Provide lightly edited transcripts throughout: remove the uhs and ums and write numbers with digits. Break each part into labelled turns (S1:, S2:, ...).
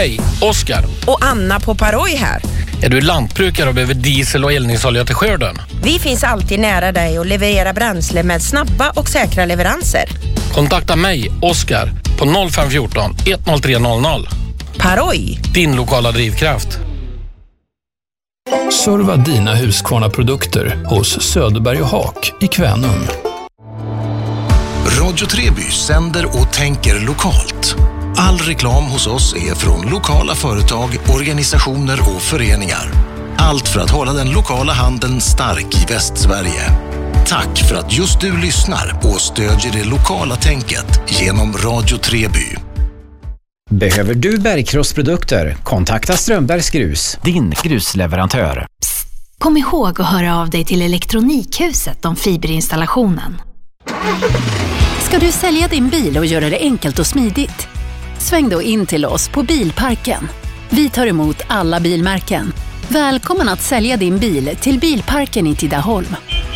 S1: Hej, Oskar.
S2: Och Anna på Paroj här.
S1: Är du lantbrukare och behöver diesel och eldningsolja till skörden?
S2: Vi finns alltid nära dig och levererar bränsle med snabba och säkra leveranser.
S1: Kontakta mig, Oskar, på 0514 10300.
S2: Paroj.
S1: Din lokala drivkraft.
S3: Serva dina Husqvarna-produkter hos Söderberg och Haak i Kvänum.
S4: Radio Treby sänder och tänker lokalt. All reklam hos oss är från lokala företag, organisationer och föreningar. Allt för att hålla den lokala handeln stark i Västsverige. Tack för att just du lyssnar och stödjer det lokala tänket genom Radio Treby.
S5: Behöver du bergkrossprodukter? Kontakta Strömbergs Grus, din grusleverantör.
S6: Psst, kom ihåg att höra av dig till Elektronikhuset om fiberinstallationen.
S7: Ska du sälja din bil och göra det enkelt och smidigt? Sväng då in till oss på Bilparken. Vi tar emot alla bilmärken. Välkommen att sälja din bil till Bilparken i Tidaholm.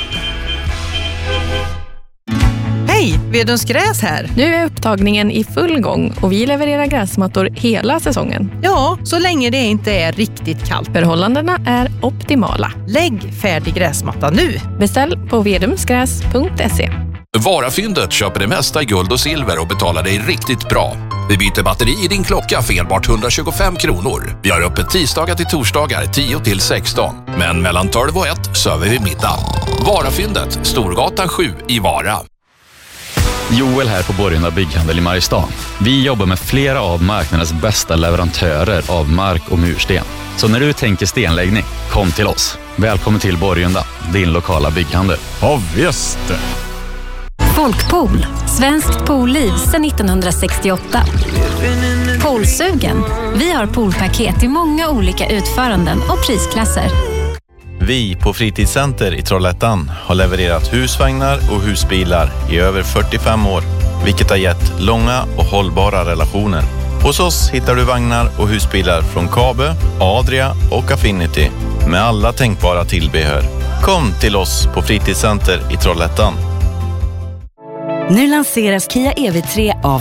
S8: Hej, Vedens Gräs här.
S9: Nu är upptagningen i full gång och vi levererar gräsmattor hela säsongen.
S8: Ja, så länge det inte är riktigt kallt.
S9: Förhållandena är optimala.
S8: Lägg färdig gräsmatta nu.
S9: Beställ på vedumsgräs.se.
S10: Varafyndet köper det mesta i guld och silver och betalar dig riktigt bra. Vi byter batteri i din klocka för enbart 125 kronor. Vi har öppet tisdagar till torsdagar 10 till 16. Men mellan 12 och 1 söver vi middag. Varafyndet, Storgatan 7 i Vara.
S11: Joel här på Borgunda Bygghandel i Mariestad. Vi jobbar med flera av marknadens bästa leverantörer av mark och mursten. Så när du tänker stenläggning, kom till oss. Välkommen till Borgunda, din lokala bygghandel.
S12: Ja, visst.
S6: Folkpool, svenskt poolliv sedan 1968. Poolsugen. Vi har poolpaket i många olika utföranden och prisklasser.
S13: Vi på Fritidscenter i Trollhättan har levererat husvagnar och husbilar i över 45 år, vilket har gett långa och hållbara relationer. Hos oss hittar du vagnar och husbilar från Kabe, Adria och Affinity med alla tänkbara tillbehör. Kom till oss på Fritidscenter i Trollhättan.
S14: Nu lanseras Kia EV3 av